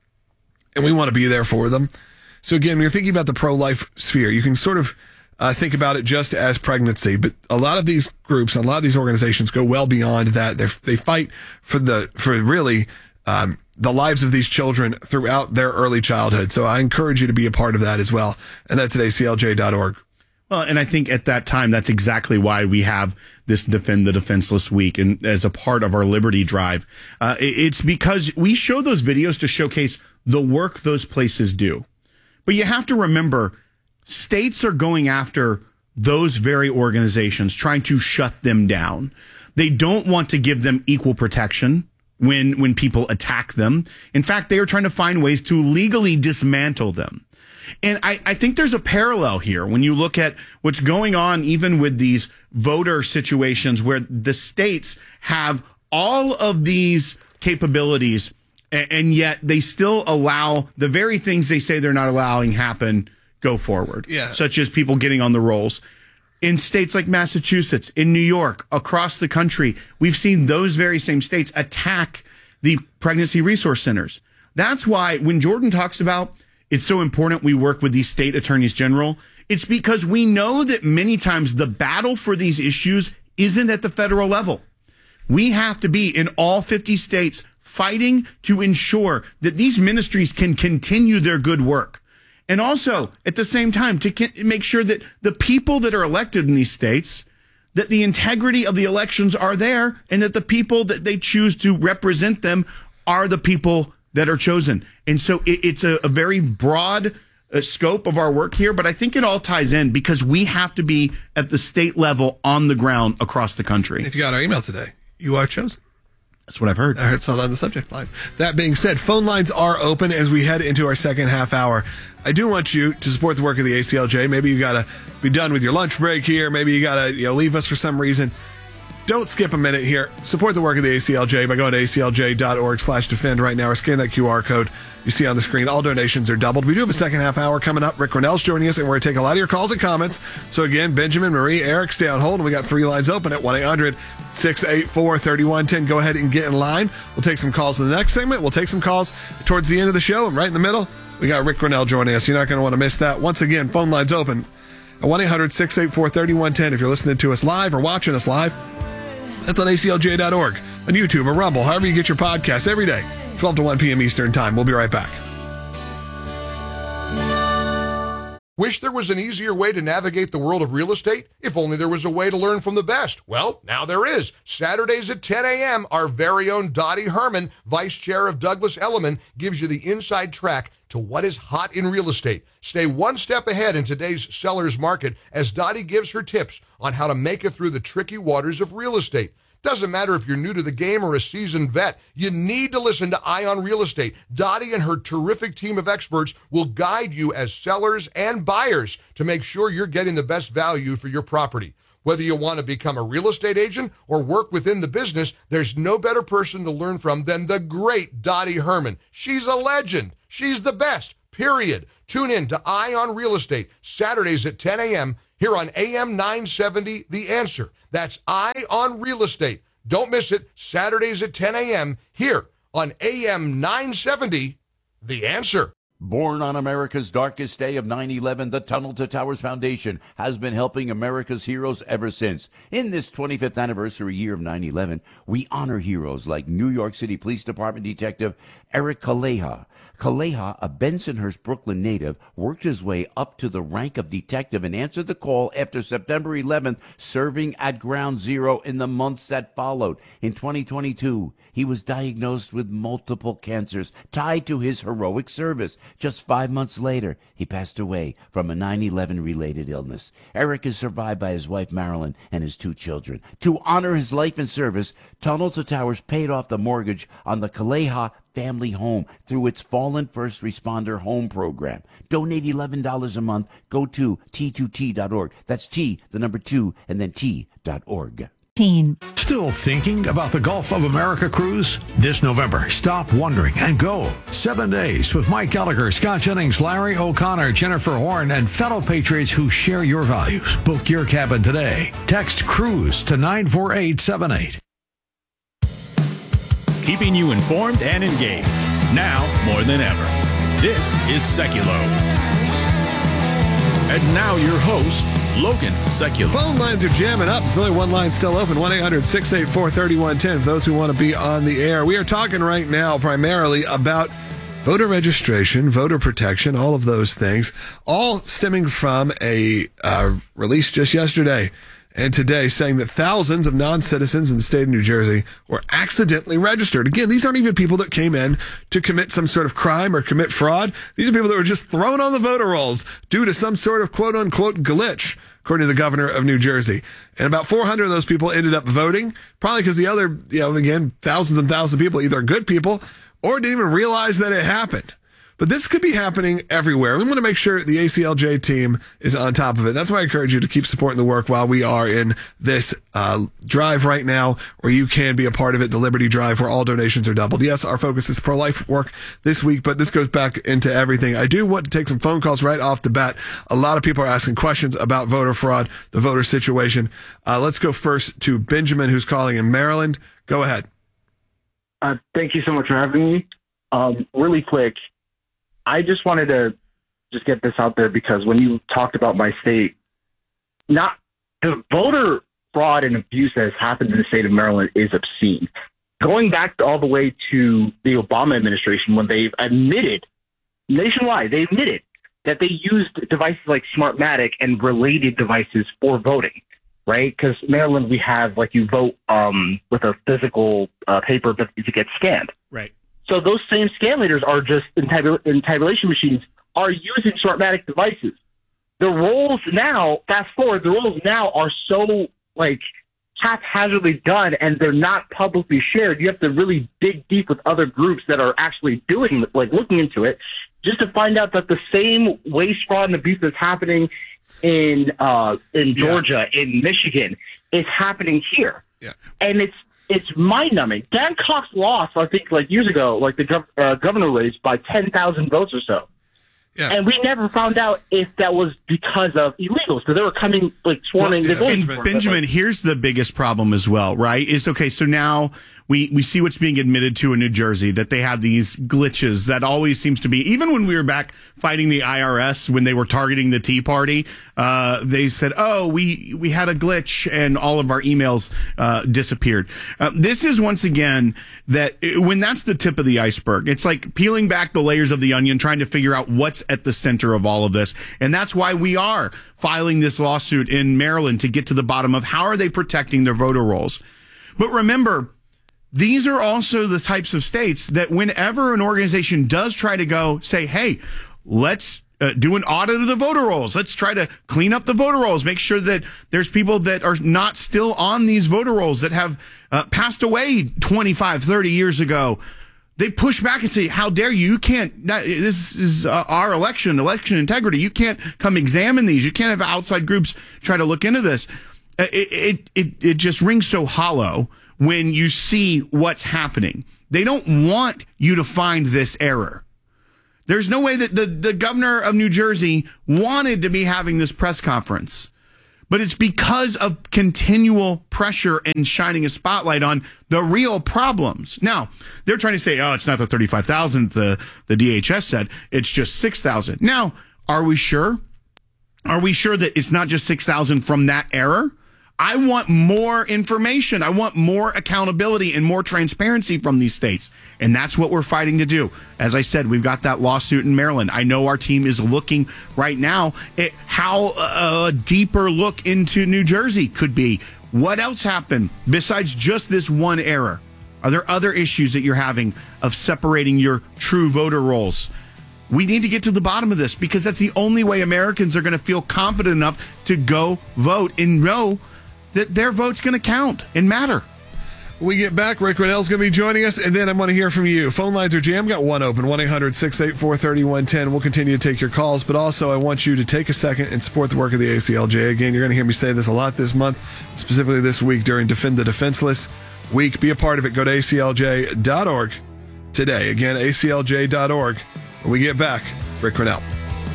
and we want to be there for them. So again, when you're thinking about the pro-life sphere, you can sort of uh, think about it just as pregnancy, but a lot of these groups, a lot of these organizations go well beyond that. They they fight for the, for really, um, the lives of these children throughout their early childhood. So I encourage you to be a part of that as well. And that's at A C L J dot org. Well, and I think at that time, that's exactly why we have this Defend the Defenseless Week, and as a part of our Liberty Drive. Uh, it's because we show those videos to showcase the work those places do. But you have to remember, states are going after those very organizations, trying to shut them down. They don't want to give them equal protection when when people attack them. In fact, they are trying to find ways to legally dismantle them. And I, I think there's a parallel here when you look at what's going on even with these voter situations where the states have all of these capabilities, and, and yet they still allow the very things they say they're not allowing happen go forward, yeah. Such as people getting on the rolls. In states like Massachusetts, in New York, across the country, we've seen those very same states attack the pregnancy resource centers. That's why when Jordan talks about it's so important we work with these state attorneys general, it's because we know that many times the battle for these issues isn't at the federal level. We have to be in all fifty states fighting to ensure that these ministries can continue their good work. And also, at the same time, to make sure that the people that are elected in these states, that the integrity of the elections are there, and that the people that they choose to represent them are the people that are chosen. And so it, it's a, a very broad uh, scope of our work here, but I think it all ties in because we have to be at the state level on the ground across the country. If you got our email today, you are chosen. That's what I've heard. I heard something on the subject line. That being said, phone lines are open as we head into our second half hour. I do want you to support the work of the A C L J. Maybe you got to be done with your lunch break here. Maybe you got to you know, leave us for some reason. Don't skip a minute here. Support the work of the A C L J by going to A C L J dot org slash defend right now or scan that Q R code you see on the screen. All donations are doubled. We do have a second half hour coming up. Rick Grenell's joining us, and we're going to take a lot of your calls and comments. So again, Benjamin, Marie, Eric, stay on hold, and we got three lines open at one eight hundred six eight four three one one zero. Go ahead and get in line. We'll take some calls in the next segment. We'll take some calls towards the end of the show, and right in the middle, we got Rick Grenell joining us. You're not going to want to miss that. Once again, phone lines open at one eight hundred six eight four three one one zero. If you're listening to us live or watching us live, that's on A C L J dot org, on YouTube or Rumble, however you get your podcast every day, twelve to one p.m. Eastern Time. We'll be right back. Wish there was an easier way to navigate the world of real estate? If only there was a way to learn from the best. Well, now there is. Saturdays at ten a.m., our very own Dottie Herman, Vice Chair of Douglas Elliman, gives you the inside track to what is hot in real estate. Stay one step ahead in today's seller's market as Dottie gives her tips on how to make it through the tricky waters of real estate. Doesn't matter if you're new to the game or a seasoned vet, you need to listen to Ion Real Estate. Dottie and her terrific team of experts will guide you as sellers and buyers to make sure you're getting the best value for your property. Whether you want to become a real estate agent or work within the business, there's no better person to learn from than the great Dottie Herman. She's a legend. She's the best, period. Tune in to Ion Real Estate, Saturdays at ten a.m. here on A M nine seventy, The Answer. That's Ion Real Estate. Don't miss it, Saturdays at ten a.m. here on A M nine seventy, The Answer. Born on America's darkest day of nine eleven, the Tunnel to Towers Foundation has been helping America's heroes ever since. In this twenty-fifth anniversary year of nine eleven, we honor heroes like New York City Police Department Detective Eric Kaleha. Kaleha, a Bensonhurst, Brooklyn native, worked his way up to the rank of detective and answered the call after September eleventh, serving at Ground Zero in the months that followed. In twenty twenty-two, he was diagnosed with multiple cancers tied to his heroic service. Just five months later, he passed away from a nine eleven related illness. Eric is survived by his wife Marilyn and his two children. To honor his life and service, Tunnel to Towers paid off the mortgage on the Kaleha family home through its Fallen First Responder Home Program. Donate eleven dollars a month. Go to T two T dot org. That's T, the number two, and then T dot org. Still thinking about the Gulf of America cruise? This November, stop wondering and go. Seven days with Mike Gallagher, Scott Jennings, Larry O'Connor, Jennifer Horn, and fellow patriots who share your values. Book your cabin today. Text CRUISE to nine four eight seven eight. Keeping you informed and engaged. Now more than ever. This is Seculo. And now your host, Logan Seculo. Phone lines are jamming up. There's only one line still open, one eight hundred six eight four three one one zero for those who want to be on the air. We are talking right now primarily about voter registration, voter protection, all of those things, all stemming from a uh, release just yesterday and today saying that thousands of non-citizens in the state of New Jersey were accidentally registered. Again, these aren't even people that came in to commit some sort of crime or commit fraud. These are people that were just thrown on the voter rolls due to some sort of quote-unquote glitch, according to the governor of New Jersey. And about four hundred of those people ended up voting, probably because the other, you know, again, thousands and thousands of people either are good people or didn't even realize that it happened. But this could be happening everywhere. We want to make sure the A C L J team is on top of it. That's why I encourage you to keep supporting the work while we are in this uh, drive right now, where you can be a part of it, the Liberty Drive, where all donations are doubled. Yes, our focus is pro-life work this week, but this goes back into everything. I do want to take some phone calls right off the bat. A lot of people are asking questions about voter fraud, the voter situation. Uh, let's go first to Benjamin, who's calling in Maryland. Go ahead. Uh, thank you so much for having me. Um, really quick, I just wanted to just get this out there because when you talked about my state, not the voter fraud and abuse that has happened in the state of Maryland is obscene. Going back all the way to the Obama administration, when they've admitted nationwide, they admitted that they used devices like Smartmatic and related devices for voting, right? Because Maryland, we have like you vote um, with a physical uh, paper, but it gets scanned. Right. So those same scan leaders are just in, tabul- in tabulation machines are using Smartmatic devices. The rolls now, fast forward, the rolls now are so like haphazardly done and they're not publicly shared. You have to really dig deep with other groups that are actually doing, like looking into it, just to find out that the same waste, fraud, and abuse that's happening in uh, in Georgia, yeah. in Michigan, is happening here. Yeah. And it's it's mind-numbing. Dan Cox lost, I think, like years ago, like the gov- uh, governor race by ten thousand votes or so. Yeah. And we never found out if that was because of illegals, because they were coming, like, swarming well, the votes. And Benjamin, here's the biggest problem as well, right? Is, okay, so now we, we see what's being admitted to in New Jersey, that they have these glitches that always seems to be, even when we were back fighting the I R S, when they were targeting the Tea Party, uh, they said, oh, we, we had a glitch and all of our emails uh, disappeared. Uh, this is once again that when that's the tip of the iceberg, it's like peeling back the layers of the onion, trying to figure out what's at the center of all of this. And that's why we are filing this lawsuit in Maryland to get to the bottom of how are they protecting their voter rolls. But remember, these are also the types of states that whenever an organization does try to go say, hey, let's uh, do an audit of the voter rolls. Let's try to clean up the voter rolls. Make sure that there's people that are not still on these voter rolls that have uh, passed away twenty-five, thirty years ago. They push back and say, how dare you? You can't, that, this is uh, our election, election integrity. You can't come examine these. You can't have outside groups try to look into this. It, it, it, it just rings so hollow when you see what's happening. They don't want you to find this error. There's no way that the, the governor of New Jersey wanted to be having this press conference, but it's because of continual pressure and shining a spotlight on the real problems. Now, they're trying to say, oh, it's not the thirty-five thousand the, the D H S said, it's just six thousand. Now, are we sure? Are we sure that it's not just six thousand from that error? I want more information. I want more accountability and more transparency from these states. And that's what we're fighting to do. As I said, we've got that lawsuit in Maryland. I know our team is looking right now at how a deeper look into New Jersey could be. What else happened besides just this one error? Are there other issues that you're having of separating your true voter rolls? We need to get to the bottom of this because that's the only way Americans are going to feel confident enough to go vote and know that their vote's going to count and matter. When we get back, Rick Grenell's going to be joining us, and then I'm going to hear from you. Phone lines are jammed. Got one open, one eight hundred six eight four three one one zero. We'll continue to take your calls, but also I want you to take a second and support the work of the A C L J. Again, you're going to hear me say this a lot this month, specifically this week during Defend the Defenseless Week. Be a part of it. Go to A C L J dot org today. Again, A C L J dot org. When we get back, Rick Grenell.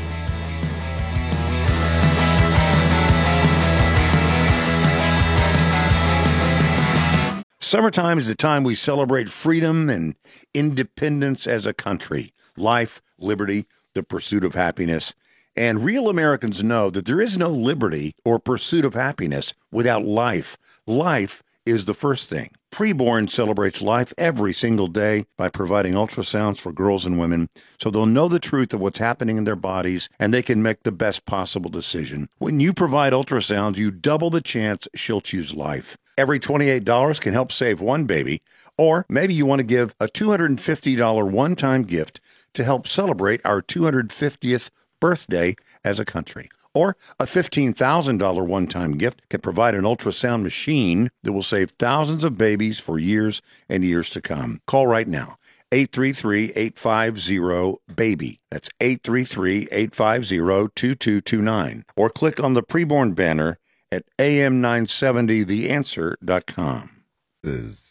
Summertime is the time we celebrate freedom and independence as a country, life, liberty, the pursuit of happiness. And real Americans know that there is no liberty or pursuit of happiness without life. Life is the first thing. Preborn celebrates life every single day by providing ultrasounds for girls and women so they'll know the truth of what's happening in their bodies and they can make the best possible decision. When you provide ultrasounds, you double the chance she'll choose life. Every twenty-eight dollars can help save one baby, or maybe you want to give a two hundred fifty dollars one-time gift to help celebrate our two hundred fiftieth birthday as a country. Or a fifteen thousand dollars one-time gift can provide an ultrasound machine that will save thousands of babies for years and years to come. Call right now, eight three three, eight five zero, BABY. That's eight three three, eight five zero, two two two nine. Or click on the preborn banner at A M nine seventy the answer dot com. Is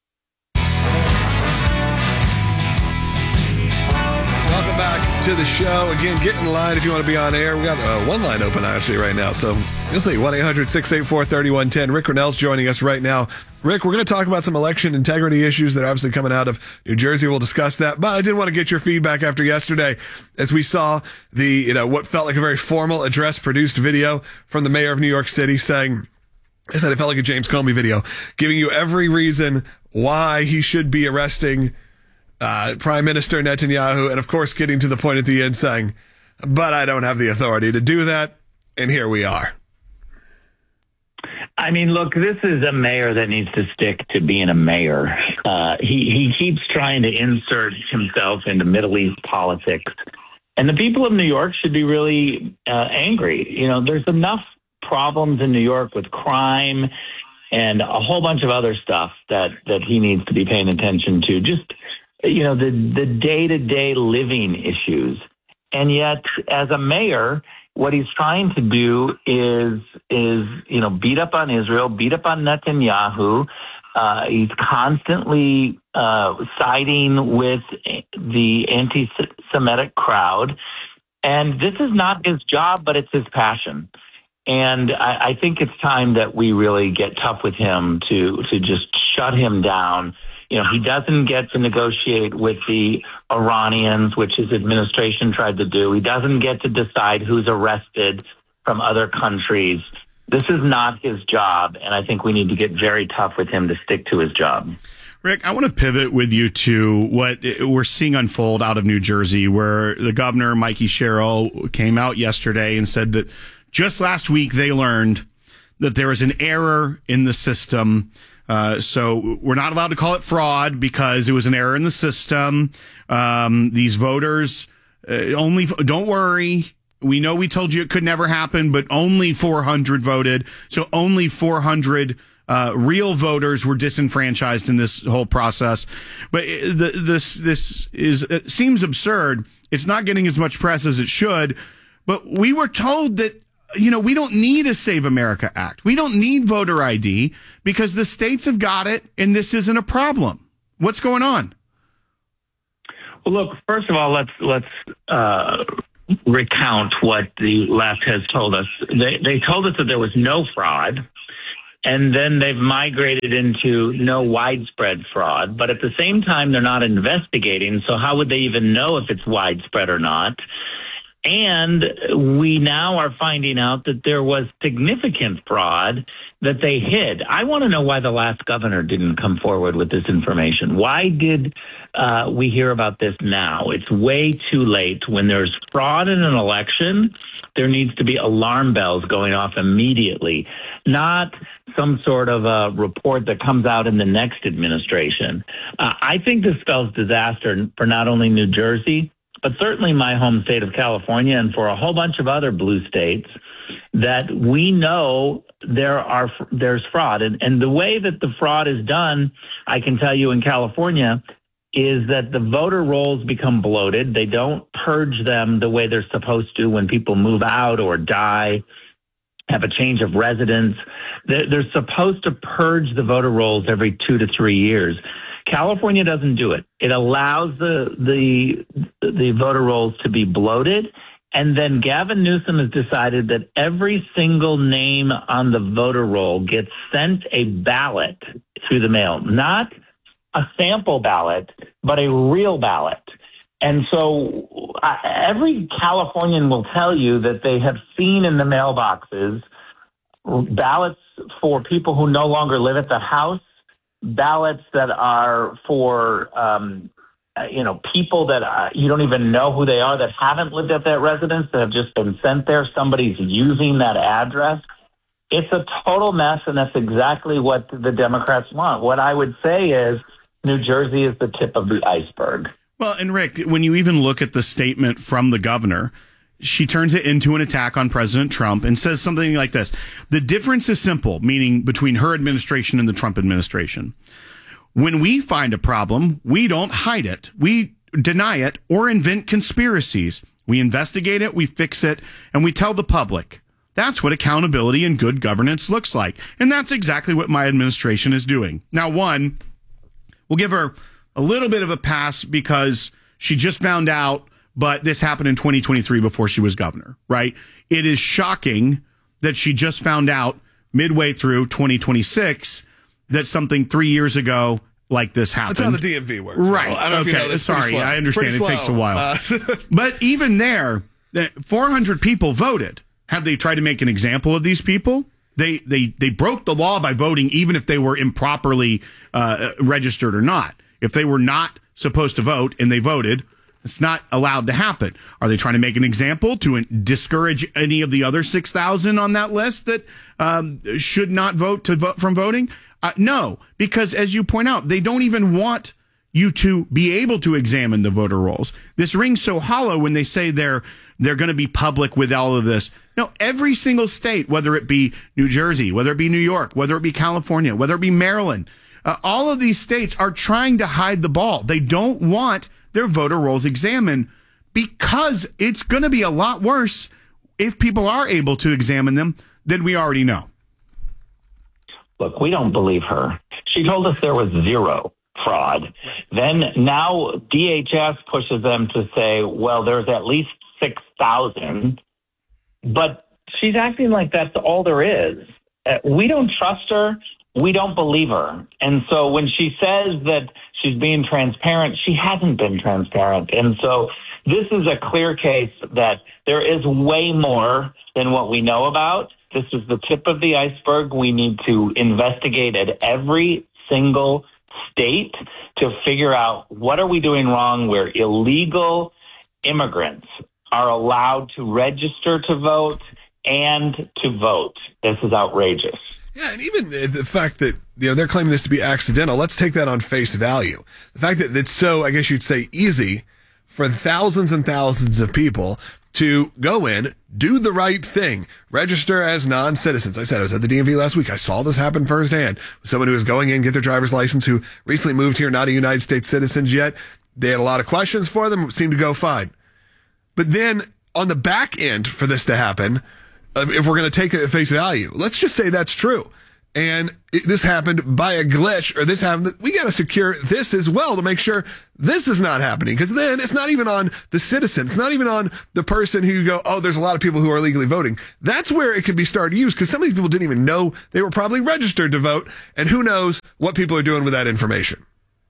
Welcome back to the show. Again, get in line if you want to be on air. We got uh, one line open, actually, right now. So you'll see, one eight hundred six eight four three one one zero. Rick Grenell's joining us right now. Rick, we're going to talk about some election integrity issues that are obviously coming out of New Jersey. We'll discuss that. But I did want to get your feedback after yesterday as we saw the, you know, what felt like a very formal address produced video from the mayor of New York City saying, I said it felt like a James Comey video, giving you every reason why he should be arresting uh, Prime Minister Netanyahu. And of course, getting to the point at the end saying, but I don't have the authority to do that. And here we are. I mean, look, this is a mayor that needs to stick to being a mayor. Uh, he, he keeps trying to insert himself into Middle East politics. And the people of New York should be really uh, angry. You know, there's enough problems in New York with crime and a whole bunch of other stuff that, that he needs to be paying attention to. Just, you know, the, the day-to-day living issues. And yet, as a mayor, what he's trying to do is, is you know, beat up on Israel, beat up on Netanyahu. Uh, he's constantly uh, siding with the anti-Semitic crowd. And this is not his job, but it's his passion. And I, I think it's time that we really get tough with him to, to just shut him down. You know, he doesn't get to negotiate with the Iranians, which his administration tried to do. He doesn't get to decide who's arrested from other countries. This is not his job, and I think we need to get very tough with him to stick to his job. Rick, I want to pivot with you to what we're seeing unfold out of New Jersey, where the governor, Mikey Sherrill, came out yesterday and said that just last week they learned that there was an error in the system. Uh, so we're not allowed to call it fraud because it was an error in the system. Um, these voters Uh, only, don't worry. We know we told you it could never happen, but only four hundred voted. So only four hundred uh, real voters were disenfranchised in this whole process. But the, this this is it seems absurd. It's not getting as much press as it should. But we were told that, you know, we don't need a Save America Act. We don't need voter I D because the states have got it, and this isn't a problem. What's going on? Well, look, first of all, let's let's uh, recount what the left has told us. They they told us that there was no fraud, and then they've migrated into no widespread fraud. But at the same time, they're not investigating, so how would they even know if it's widespread or not? And we now are finding out that there was significant fraud that they hid. I want to know why the last governor didn't come forward with this information. Why did uh, we hear about this now? It's way too late. When there's fraud in an election, there needs to be alarm bells going off immediately, not some sort of a report that comes out in the next administration. Uh, I think this spells disaster for not only New Jersey, but certainly my home state of California and for a whole bunch of other blue states, that we know there are there's fraud. And, and the way that the fraud is done, I can tell you in California, is that the voter rolls become bloated. They don't purge them the way they're supposed to when people move out or die, have a change of residence. They're, they're supposed to purge the voter rolls every two to three years. California doesn't do it. It allows the the the voter rolls to be bloated, and then Gavin Newsom has decided that every single name on the voter roll gets sent a ballot through the mail, not a sample ballot, but a real ballot. And so uh, every Californian will tell you that they have seen in the mailboxes ballots for people who no longer live at the house, ballots that are for, um, you know, people that uh, you don't even know who they are, that haven't lived at that residence, that have just been sent there. Somebody's using that address. It's a total mess, and that's exactly what the Democrats want. What I would say is New Jersey is the tip of the iceberg. Well, and Rick, when you even look at the statement from the governor, she turns it into an attack on President Trump and says something like this. The difference is simple, meaning between her administration and the Trump administration. When we find a problem, we don't hide it. We deny it or invent conspiracies. We investigate it, we fix it, and we tell the public. That's what accountability and good governance looks like. And that's exactly what my administration is doing. Now, one, we'll give her a little bit of a pass because she just found out, but this happened in twenty twenty-three before she was governor, right? It is shocking that she just found out midway through twenty twenty-six that something three years ago like this happened. That's how the D M V works. Right. Well, I don't know okay. if you know this. Sorry, I understand it takes a while. Uh, but even there, four hundred people voted. Have they tried to make an example of these people? They they they broke the law by voting, even if they were improperly uh, registered or not. If they were not supposed to vote and they voted, it's not allowed to happen. Are they trying to make an example to discourage any of the other six thousand on that list that um, should not vote to vote from voting? Uh, no, because as you point out, they don't even want you to be able to examine the voter rolls. This rings so hollow when they say they're they're going to be public with all of this. No, every single state, whether it be New Jersey, whether it be New York, whether it be California, whether it be Maryland, uh, all of these states are trying to hide the ball. They don't want their voter rolls examined because it's going to be a lot worse if people are able to examine them than we already know. Look, we don't believe her. She told us there was zero fraud. Then now D H S pushes them to say, well, there's at least six thousand. But she's acting like that's all there is. Uh, we don't trust her. We don't believe her. And so when she says that she's being transparent, she hasn't been transparent. And so this is a clear case that there is way more than what we know about. This is the tip of the iceberg. We need to investigate at every single state to figure out what are we doing wrong where illegal immigrants are allowed to register to vote and to vote. This is outrageous. Yeah, and even the fact that, you know, they're claiming this to be accidental, let's take that on face value. The fact that it's so, I guess you'd say, easy for thousands and thousands of people to go in, do the right thing, register as non-citizens. I said I was at the D M V last week. I saw this happen firsthand. Someone who was going in, get their driver's license, who recently moved here, not a United States citizen yet. They had a lot of questions for them. It seemed to go fine. But then on the back end for this to happen, if we're going to take it at face value, let's just say that's true. And it, this happened by a glitch, or this happened. We got to secure this as well to make sure this is not happening. Because then it's not even on the citizen. It's not even on the person who you go, oh, there's a lot of people who are illegally voting. That's where it could be started to use, because some of these people didn't even know they were probably registered to vote. And who knows what people are doing with that information.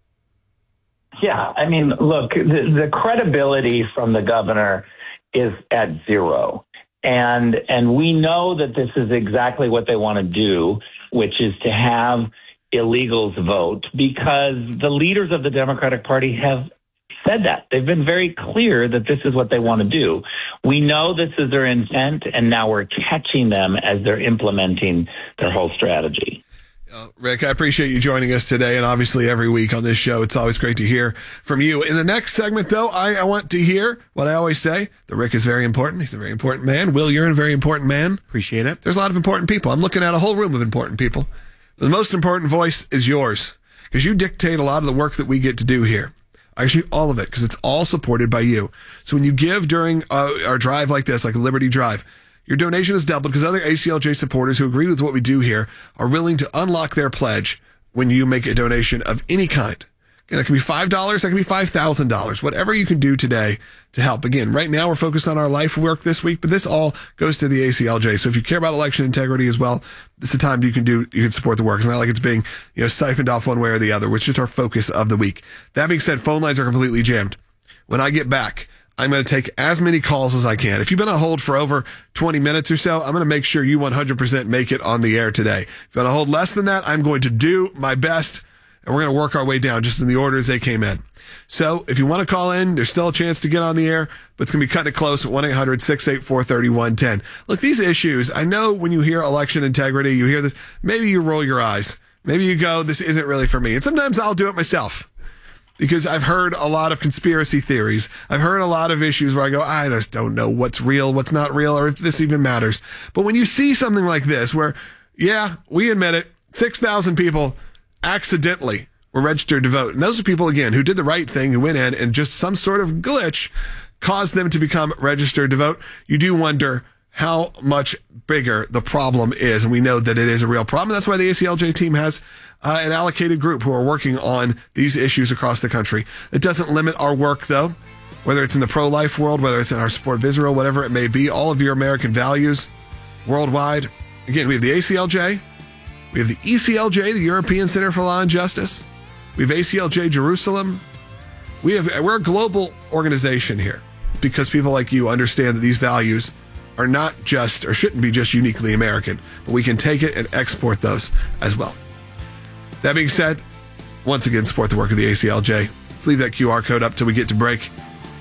Yeah, I mean, look, the, the credibility from the governor is at zero. And and we know that this is exactly what they want to do, which is to have illegals vote, because the leaders of the Democratic Party have said that. They've been very clear that this is what they want to do. We know this is their intent, and now we're catching them as they're implementing their whole strategy. Uh, Rick, I appreciate you joining us today, and obviously every week on this show. It's always great to hear from you. In the next segment, though, I, I want to hear what I always say, that Rick is very important. He's a very important man. Will, you're a very important man. Appreciate it. There's a lot of important people. I'm looking at a whole room of important people. The most important voice is yours, because you dictate a lot of the work that we get to do here. Actually, all of it, because it's all supported by you. So when you give during uh, our drive like this, like a Liberty Drive, your donation is doubled, because other A C L J supporters who agree with what we do here are willing to unlock their pledge when you make a donation of any kind. Again, that can be five dollars, that can be five thousand dollars, whatever you can do today to help. Again, right now we're focused on our life work this week, but this all goes to the A C L J. So if you care about election integrity as well, this is the time you can do, you can support the work. It's not like it's being, you know, siphoned off one way or the other, which is our focus of the week. That being said, phone lines are completely jammed. When I get back, I'm going to take as many calls as I can. If you've been on hold for over twenty minutes or so, I'm going to make sure you one hundred percent make it on the air today. If you're on hold less than that, I'm going to do my best, and we're going to work our way down just in the order as they came in. So if you want to call in, there's still a chance to get on the air, but it's going to be cutting it close at one eight hundred six eight four three one one zero. Look, these issues, I know when you hear election integrity, you hear this, maybe you roll your eyes. Maybe you go, this isn't really for me. And sometimes I'll do it myself, because I've heard a lot of conspiracy theories. I've heard a lot of issues where I go, I just don't know what's real, what's not real, or if this even matters. But when you see something like this, where, yeah, we admit it, six thousand people accidentally were registered to vote. And those are people, again, who did the right thing, who went in and just some sort of glitch caused them to become registered to vote. You do wonder how much bigger the problem is. And we know that it is a real problem. That's why the A C L J team has uh, an allocated group who are working on these issues across the country. It doesn't limit our work, though, whether it's in the pro-life world, whether it's in our support of Israel, whatever it may be, all of your American values worldwide. Again, we have the A C L J. We have the E C L J, the European Center for Law and Justice. We have A C L J Jerusalem. We have, we're a global organization here, because people like you understand that these values are not just, or shouldn't be just uniquely American, but we can take it and export those as well. That being said, once again, support the work of the A C L J. Let's leave that Q R code up till we get to break.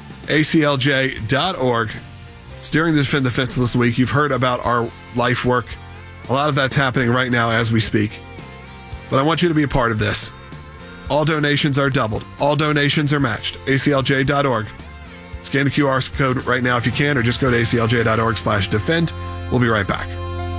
A C L J dot org. It's during the Defend the Defenseless week. You've heard about our life work. A lot of that's happening right now as we speak. But I want you to be a part of this. All donations are doubled. All donations are matched. A C L J dot org. Scan the Q R code right now if you can, or just go to A C L J dot org slash defend. We'll be right back.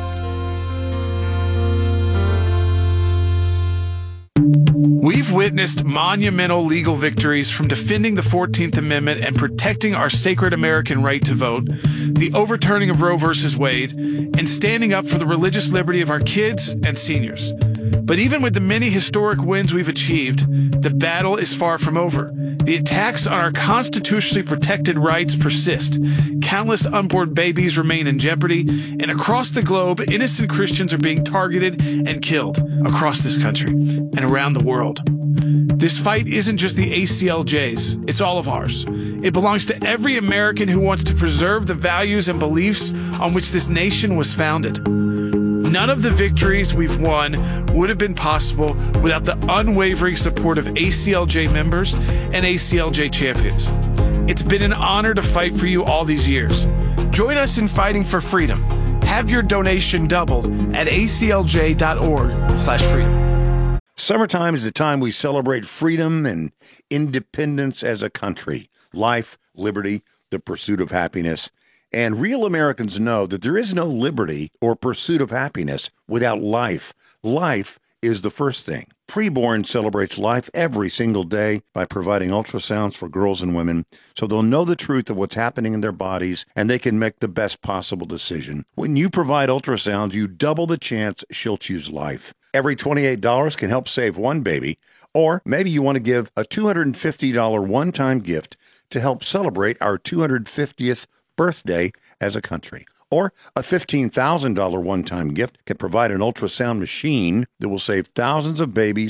We've witnessed monumental legal victories from defending the fourteenth Amendment and protecting our sacred American right to vote, the overturning of Roe versus Wade, and standing up for the religious liberty of our kids and seniors. But even with the many historic wins we've achieved, the battle is far from over. The attacks on our constitutionally protected rights persist. Countless unborn babies remain in jeopardy, and across the globe, innocent Christians are being targeted and killed across this country and around the world. This fight isn't just the A C L J's, it's all of ours. It belongs to every American who wants to preserve the values and beliefs on which this nation was founded. None of the victories we've won would have been possible without the unwavering support of A C L J members and A C L J champions. It's been an honor to fight for you all these years. Join us in fighting for freedom. Have your donation doubled at A C L J dot org slash freedom. Summertime is the time we celebrate freedom and independence as a country, life, liberty, the pursuit of happiness. And real Americans know that there is no liberty or pursuit of happiness without life. Life is the first thing. Preborn celebrates life every single day by providing ultrasounds for girls and women so they'll know the truth of what's happening in their bodies and they can make the best possible decision. When you provide ultrasounds, you double the chance she'll choose life. Every twenty-eight dollars can help save one baby, or maybe you want to give a two hundred fifty dollars one-time gift to help celebrate our two hundred fiftieth birthday as a country. Or a fifteen thousand dollars one-time gift can provide an ultrasound machine that will save thousands of babies